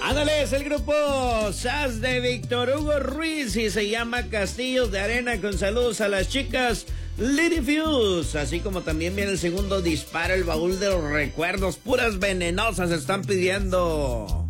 Ándale, es el grupo SAS de Víctor Hugo Ruiz y se llama Castillos de Arena, con saludos a las chicas Lady Fuse, así como también viene el segundo disparo, el baúl de los recuerdos, puras venenosas están pidiendo.